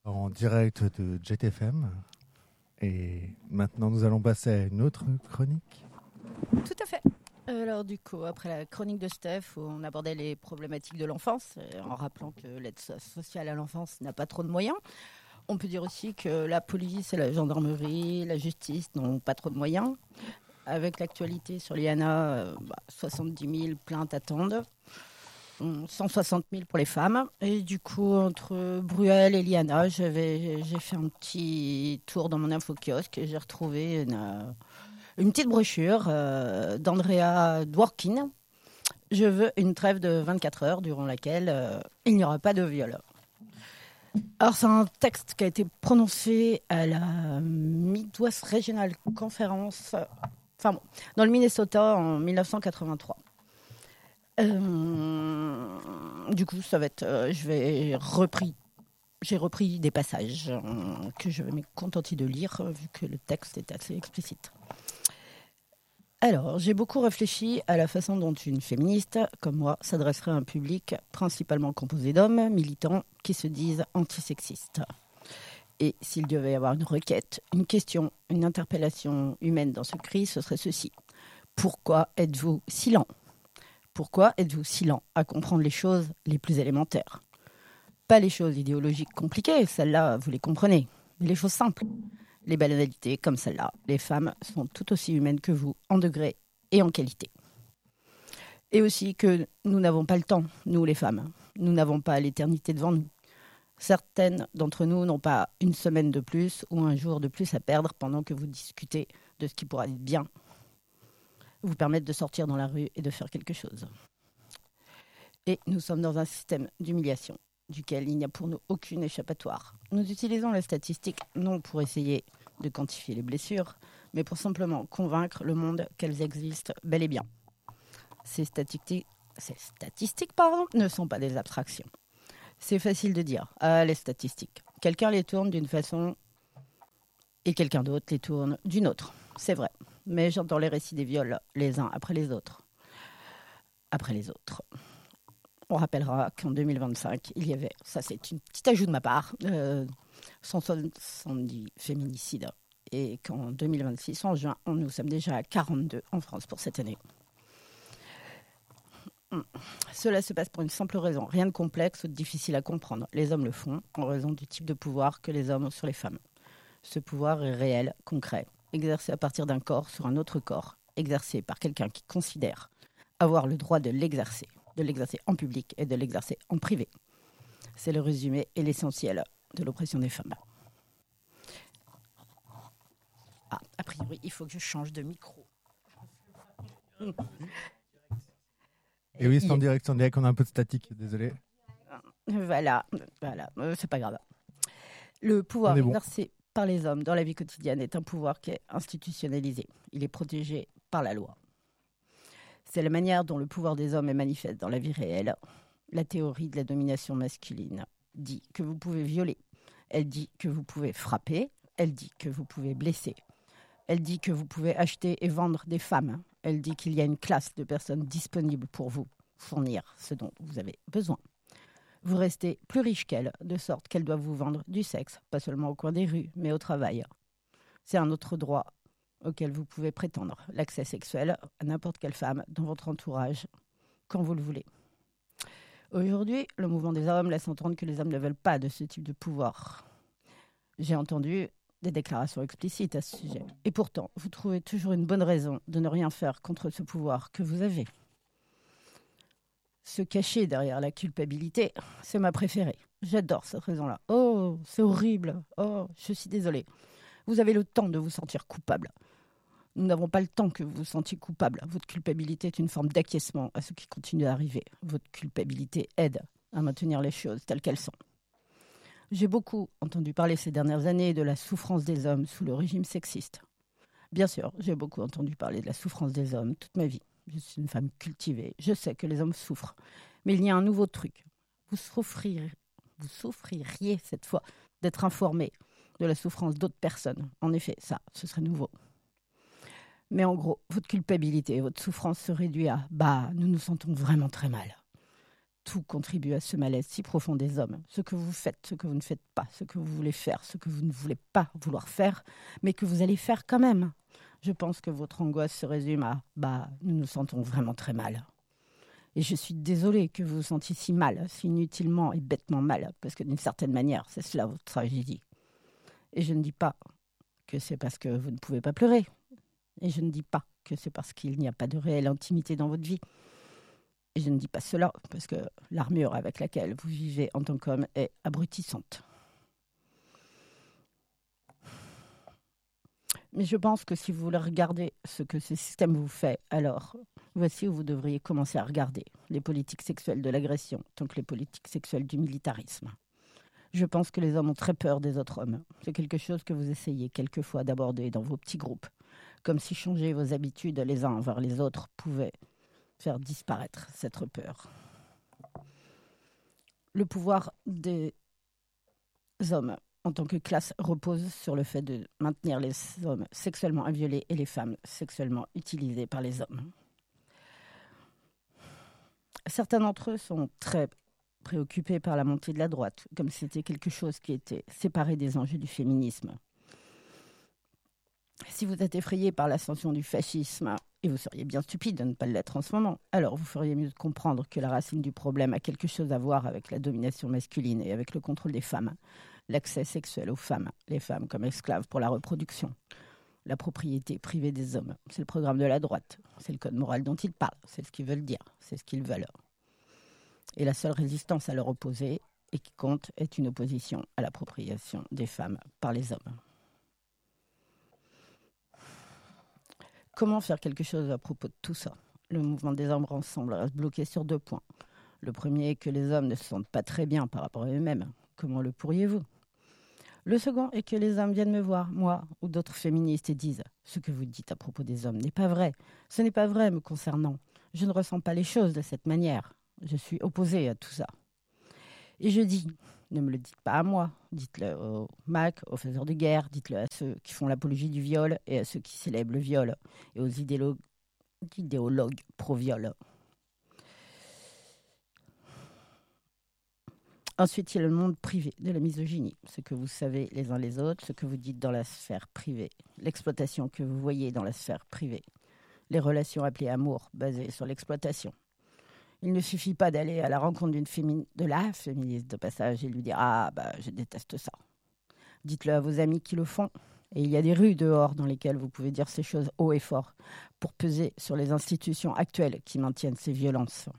En direct de JetFM. Et maintenant, nous allons passer à une autre chronique. Tout à fait. Alors du coup, après la chronique de Steph, où on abordait les problématiques de l'enfance, en rappelant que l'aide sociale à l'enfance n'a pas trop de moyens, on peut dire aussi que la police et la gendarmerie, la justice n'ont pas trop de moyens. Avec l'actualité sur l'IANA, 70 000 plaintes attendent. 160 000 pour les femmes. Et du coup, entre Bruel et Liana, j'ai fait un petit tour dans mon info-kiosque et j'ai retrouvé une petite brochure d'Andrea Dworkin. Je veux une trêve de 24 heures durant laquelle il n'y aura pas de viol. Alors, c'est un texte qui a été prononcé à la Midwest Regional Conference, dans le Minnesota en 1983. Du coup, ça va être, j'ai repris des passages que je vais me contenter de lire, vu que le texte est assez explicite. Alors, j'ai beaucoup réfléchi à la façon dont une féministe, comme moi, s'adresserait à un public principalement composé d'hommes militants qui se disent antisexistes. Et s'il devait y avoir une requête, une question, une interpellation humaine dans ce cri, ce serait ceci. Pourquoi êtes-vous si lent ? Pourquoi êtes-vous si lent à comprendre les choses les plus élémentaires ? Pas les choses idéologiques compliquées, celles-là, vous les comprenez. Mais les choses simples, les banalités comme celle-là. Les femmes sont tout aussi humaines que vous, en degré et en qualité. Et aussi que nous n'avons pas le temps, nous les femmes. Nous n'avons pas l'éternité devant nous. Certaines d'entre nous n'ont pas une semaine de plus ou un jour de plus à perdre pendant que vous discutez de ce qui pourra être bien, vous permettre de sortir dans la rue et de faire quelque chose. Et nous sommes dans un système d'humiliation duquel il n'y a pour nous aucune échappatoire. Nous utilisons les statistiques non pour essayer de quantifier les blessures, mais pour simplement convaincre le monde qu'elles existent bel et bien. Ces statistiques ne sont pas des abstractions. C'est facile de dire, les statistiques. Quelqu'un les tourne d'une façon et quelqu'un d'autre les tourne d'une autre. C'est vrai. Mais j'entends les récits des viols les uns après les autres. On rappellera qu'en 2025, il y avait, ça c'est un petit ajout de ma part, 170 féminicides. Et qu'en 2026, en juin, nous sommes déjà à 42 en France pour cette année. Cela se passe pour une simple raison, rien de complexe ou de difficile à comprendre. Les hommes le font en raison du type de pouvoir que les hommes ont sur les femmes. Ce pouvoir est réel, concret, exercé à partir d'un corps sur un autre corps, exercé par quelqu'un qui considère avoir le droit de l'exercer en public et de l'exercer en privé. C'est le résumé et l'essentiel de l'oppression des femmes. A priori, il faut que je change de micro. Et oui, c'est en direct, on a un peu de statique, désolé. Voilà, c'est pas grave. Le pouvoir exercé par les hommes dans la vie quotidienne est un pouvoir qui est institutionnalisé. Il est protégé par la loi. C'est la manière dont le pouvoir des hommes est manifeste dans la vie réelle. La théorie de la domination masculine dit que vous pouvez violer. Elle dit que vous pouvez frapper. Elle dit que vous pouvez blesser. Elle dit que vous pouvez acheter et vendre des femmes. Elle dit qu'il y a une classe de personnes disponibles pour vous fournir ce dont vous avez besoin. Vous restez plus riche qu'elle, de sorte qu'elle doit vous vendre du sexe, pas seulement au coin des rues, mais au travail. C'est un autre droit auquel vous pouvez prétendre, l'accès sexuel à n'importe quelle femme dans votre entourage, quand vous le voulez. Aujourd'hui, le mouvement des hommes laisse entendre que les hommes ne veulent pas de ce type de pouvoir. J'ai entendu des déclarations explicites à ce sujet. Et pourtant, vous trouvez toujours une bonne raison de ne rien faire contre ce pouvoir que vous avez. Se cacher derrière la culpabilité, c'est ma préférée. J'adore cette raison-là. Oh, c'est horrible. Oh, je suis désolée. Vous avez le temps de vous sentir coupable. Nous n'avons pas le temps que vous vous sentiez coupable. Votre culpabilité est une forme d'acquiescement à ce qui continue d'arriver. Votre culpabilité aide à maintenir les choses telles qu'elles sont. J'ai beaucoup entendu parler ces dernières années de la souffrance des hommes sous le régime sexiste. Bien sûr, j'ai beaucoup entendu parler de la souffrance des hommes toute ma vie. Je suis une femme cultivée. Je sais que les hommes souffrent. Mais il y a un nouveau truc. Vous souffririez cette fois d'être informé de la souffrance d'autres personnes. En effet, ça, ce serait nouveau. Mais en gros, votre culpabilité et votre souffrance se réduit à « nous nous sentons vraiment très mal ». tout contribue à ce malaise si profond des hommes. Ce que vous faites, ce que vous ne faites pas, ce que vous voulez faire, ce que vous ne voulez pas vouloir faire, mais que vous allez faire quand même. Je pense que votre angoisse se résume à « nous nous sentons vraiment très mal ». Et je suis désolée que vous vous sentiez si mal, si inutilement et bêtement mal, parce que d'une certaine manière, c'est cela votre tragédie. Et je ne dis pas que c'est parce que vous ne pouvez pas pleurer. Et je ne dis pas que c'est parce qu'il n'y a pas de réelle intimité dans votre vie. Et je ne dis pas cela parce que l'armure avec laquelle vous vivez en tant qu'homme est abrutissante. Mais je pense que si vous voulez regarder ce que ce système vous fait, alors voici où vous devriez commencer à regarder les politiques sexuelles de l'agression, tant que les politiques sexuelles du militarisme. Je pense que les hommes ont très peur des autres hommes. C'est quelque chose que vous essayez quelquefois d'aborder dans vos petits groupes, comme si changer vos habitudes les uns envers les autres pouvait faire disparaître cette peur. Le pouvoir des hommes en tant que classe repose sur le fait de maintenir les hommes sexuellement inviolés et les femmes sexuellement utilisées par les hommes. Certains d'entre eux sont très préoccupés par la montée de la droite, comme si c'était quelque chose qui était séparé des enjeux du féminisme. Si vous êtes effrayé par l'ascension du fascisme, et vous seriez bien stupide de ne pas l'être en ce moment, alors vous feriez mieux de comprendre que la racine du problème a quelque chose à voir avec la domination masculine et avec le contrôle des femmes, l'accès sexuel aux femmes, les femmes comme esclaves pour la reproduction, la propriété privée des hommes. C'est le programme de la droite, c'est le code moral dont ils parlent, c'est ce qu'ils veulent dire, c'est ce qu'ils veulent. Et la seule résistance à leur opposer, et qui compte, est une opposition à l'appropriation des femmes par les hommes. Comment faire quelque chose à propos de tout ça ? Le mouvement des hommes ensemble reste bloqué sur 2 points. Le premier est que les hommes ne se sentent pas très bien par rapport à eux-mêmes. Comment le pourriez-vous ? Le second est que les hommes viennent me voir, moi ou d'autres féministes, et disent « Ce que vous dites à propos des hommes n'est pas vrai. Ce n'est pas vrai me concernant. Je ne ressens pas les choses de cette manière. Je suis opposée à tout ça. » Et je dis « Ne me le dites pas à moi. Dites-le aux Mac, aux faiseurs de guerre. Dites-le à ceux qui font l'apologie du viol et à ceux qui célèbrent le viol et aux idéologues pro-viol. » Ensuite, il y a le monde privé de la misogynie, ce que vous savez les uns les autres, ce que vous dites dans la sphère privée, l'exploitation que vous voyez dans la sphère privée, les relations appelées amour basées sur l'exploitation. Il ne suffit pas d'aller à la rencontre de la féministe de passage et lui dire « Ah, je déteste ça ». Dites-le à vos amis qui le font. Et il y a des rues dehors dans lesquelles vous pouvez dire ces choses haut et fort pour peser sur les institutions actuelles qui maintiennent ces violences.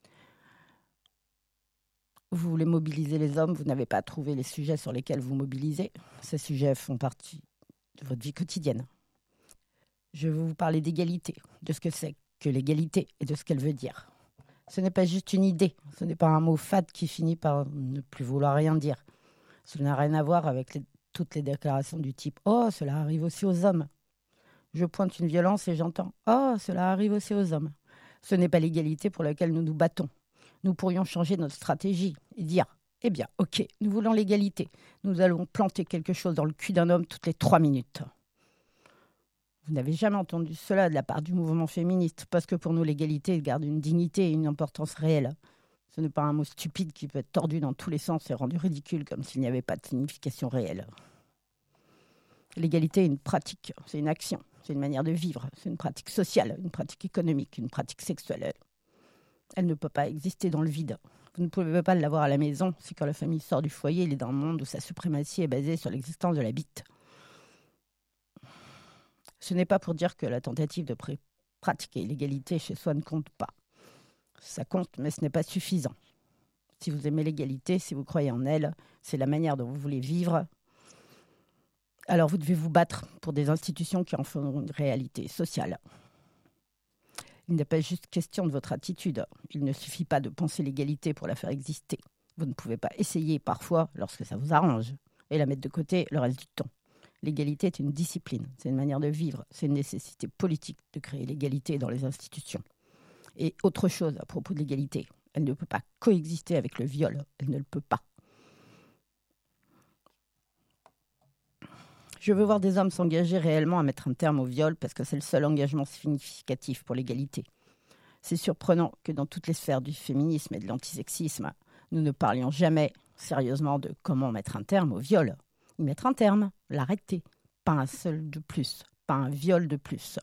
Vous voulez mobiliser les hommes, vous n'avez pas trouvé les sujets sur lesquels vous mobilisez. Ces sujets font partie de votre vie quotidienne. Je veux vous parler d'égalité, de ce que c'est que l'égalité et de ce qu'elle veut dire. Ce n'est pas juste une idée, ce n'est pas un mot fade qui finit par ne plus vouloir rien dire. Cela n'a rien à voir avec toutes les déclarations du type « Oh, cela arrive aussi aux hommes ». Je pointe une violence et j'entends « Oh, cela arrive aussi aux hommes ». Ce n'est pas l'égalité pour laquelle nous nous battons. Nous pourrions changer notre stratégie et dire « Eh bien, ok, nous voulons l'égalité. Nous allons planter quelque chose dans le cul d'un homme toutes les 3 minutes. » Vous n'avez jamais entendu cela de la part du mouvement féministe, parce que pour nous, l'égalité garde une dignité et une importance réelle. Ce n'est pas un mot stupide qui peut être tordu dans tous les sens et rendu ridicule comme s'il n'y avait pas de signification réelle. L'égalité est une pratique, c'est une action, c'est une manière de vivre, c'est une pratique sociale, une pratique économique, une pratique sexuelle. Elle ne peut pas exister dans le vide. Vous ne pouvez pas l'avoir à la maison si quand la famille sort du foyer, il est dans un monde où sa suprématie est basée sur l'existence de la bite. Ce n'est pas pour dire que la tentative de pratiquer l'égalité chez soi ne compte pas. Ça compte, mais ce n'est pas suffisant. Si vous aimez l'égalité, si vous croyez en elle, c'est la manière dont vous voulez vivre, alors vous devez vous battre pour des institutions qui en font une réalité sociale. Il n'est pas juste question de votre attitude. Il ne suffit pas de penser l'égalité pour la faire exister. Vous ne pouvez pas essayer parfois lorsque ça vous arrange et la mettre de côté le reste du temps. L'égalité est une discipline, c'est une manière de vivre, c'est une nécessité politique de créer l'égalité dans les institutions. Et autre chose à propos de l'égalité, elle ne peut pas coexister avec le viol, elle ne le peut pas. Je veux voir des hommes s'engager réellement à mettre un terme au viol parce que c'est le seul engagement significatif pour l'égalité. C'est surprenant que dans toutes les sphères du féminisme et de l'antisexisme, nous ne parlions jamais sérieusement de comment mettre un terme au viol. Y mettre un terme, l'arrêter, pas un seul de plus, pas un viol de plus.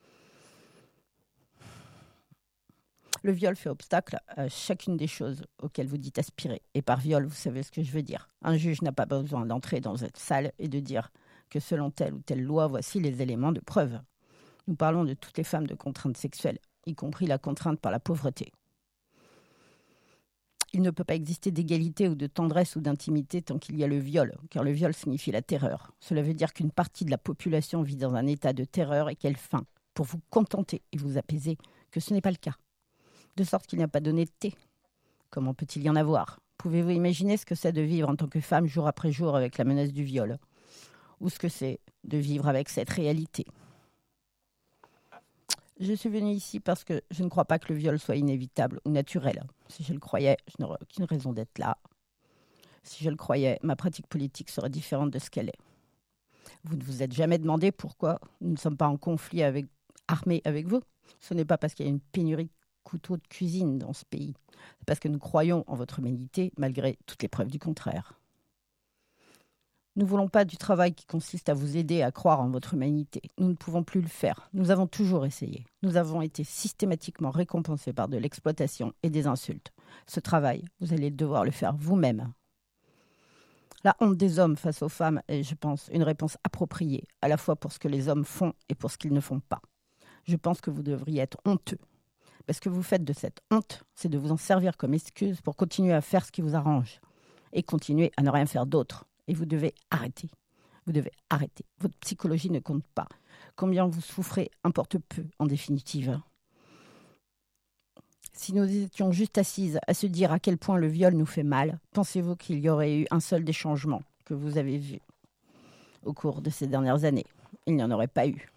Le viol fait obstacle à chacune des choses auxquelles vous dites aspirer. Et par viol, vous savez ce que je veux dire. Un juge n'a pas besoin d'entrer dans cette salle et de dire que selon telle ou telle loi, voici les éléments de preuve. Nous parlons de toutes les femmes de contraintes sexuelles, y compris la contrainte par la pauvreté. Il ne peut pas exister d'égalité ou de tendresse ou d'intimité tant qu'il y a le viol, car le viol signifie la terreur. Cela veut dire qu'une partie de la population vit dans un état de terreur et qu'elle feint, pour vous contenter et vous apaiser, que ce n'est pas le cas. De sorte qu'il n'y a pas d'honnêteté. Comment peut-il y en avoir ? Pouvez-vous imaginer ce que c'est de vivre en tant que femme jour après jour avec la menace du viol ? Ou ce que c'est de vivre avec cette réalité ? Je suis venue ici parce que je ne crois pas que le viol soit inévitable ou naturel. Si je le croyais, je n'aurais aucune raison d'être là. Si je le croyais, ma pratique politique serait différente de ce qu'elle est. Vous ne vous êtes jamais demandé pourquoi nous ne sommes pas en conflit armé avec vous ? Ce n'est pas parce qu'il y a une pénurie de couteaux de cuisine dans ce pays. C'est parce que nous croyons en votre humanité, malgré toutes les preuves du contraire. Nous ne voulons pas du travail qui consiste à vous aider à croire en votre humanité. Nous ne pouvons plus le faire. Nous avons toujours essayé. Nous avons été systématiquement récompensés par de l'exploitation et des insultes. Ce travail, vous allez devoir le faire vous-même. La honte des hommes face aux femmes est, je pense, une réponse appropriée, à la fois pour ce que les hommes font et pour ce qu'ils ne font pas. Je pense que vous devriez être honteux. Parce que vous faites de cette honte, c'est de vous en servir comme excuse pour continuer à faire ce qui vous arrange et continuer à ne rien faire d'autre. Et vous devez arrêter. Vous devez arrêter. Votre psychologie ne compte pas. Combien vous souffrez importe peu, en définitive. Si nous étions juste assises à se dire à quel point le viol nous fait mal, pensez-vous qu'il y aurait eu un seul des changements que vous avez vus au cours de ces dernières années ? Il n'y en aurait pas eu.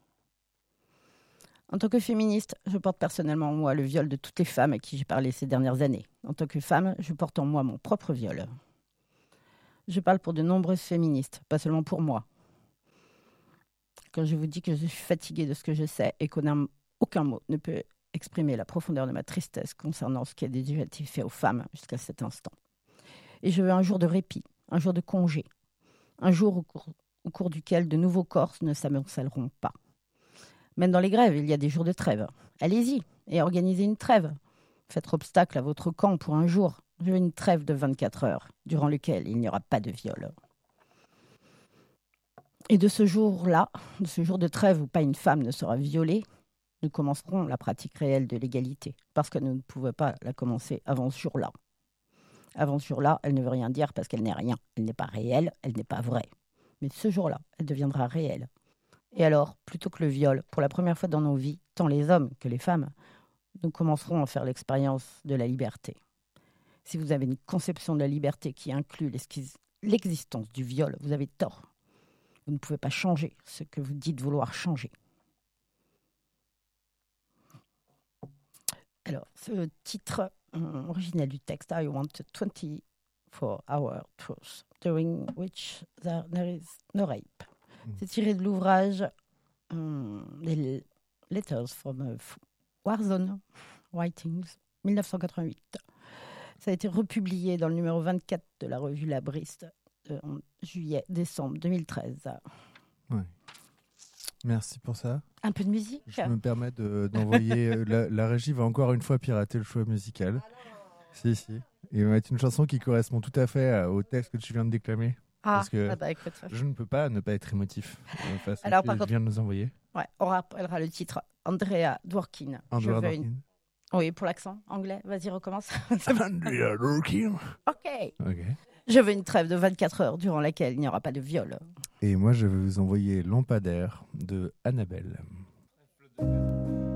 En tant que féministe, je porte personnellement en moi le viol de toutes les femmes à qui j'ai parlé ces dernières années. En tant que femme, je porte en moi mon propre viol. Je parle pour de nombreuses féministes, pas seulement pour moi. Quand je vous dis que je suis fatiguée de ce que je sais et qu'aucun mot ne peut exprimer la profondeur de ma tristesse concernant ce qui a déjà été fait aux femmes jusqu'à cet instant. Et je veux un jour de répit, un jour de congé, un jour au cours duquel de nouveaux corps ne s'amoncelleront pas. Même dans les grèves, il y a des jours de trêve. Allez-y et organisez une trêve. Faites obstacle à votre camp pour un jour. Je veux une trêve de 24 heures, durant lequel il n'y aura pas de viol. Et de ce jour-là, de ce jour de trêve où pas une femme ne sera violée, nous commencerons la pratique réelle de l'égalité, parce que nous ne pouvons pas la commencer avant ce jour-là. Avant ce jour-là, elle ne veut rien dire parce qu'elle n'est rien. Elle n'est pas réelle, elle n'est pas vraie. Mais ce jour-là, elle deviendra réelle. Et alors, plutôt que le viol, pour la première fois dans nos vies, tant les hommes que les femmes, nous commencerons à faire l'expérience de la liberté. Si vous avez une conception de la liberté qui inclut l'existence du viol, vous avez tort. Vous ne pouvez pas changer ce que vous dites vouloir changer. Alors, ce titre original du texte, I want a 24-hour truce, during which there is no rape. C'est tiré de l'ouvrage des Letters from a War Zone Writings, 1988. Ça a été republié dans le numéro 24 de la revue Labriste en juillet-décembre 2013. Ouais. Merci pour ça. Un peu de musique. Je me permets d'envoyer... la régie va encore une fois pirater le choix musical. Si. Il va mettre une chanson qui correspond tout à fait au texte que tu viens de déclamer. Parce que écoute, je ne peux pas ne pas être émotif face à alors, ce que tu viens de nous envoyer. Ouais, on rappellera le titre. Andrea Dworkin. Oui, pour l'accent anglais. Vas-y, recommence. Andrea Dworkin. OK. Je veux une trêve de 24 heures durant laquelle il n'y aura pas de viol. Et moi, je vais vous envoyer Lampadaire de Annabelle.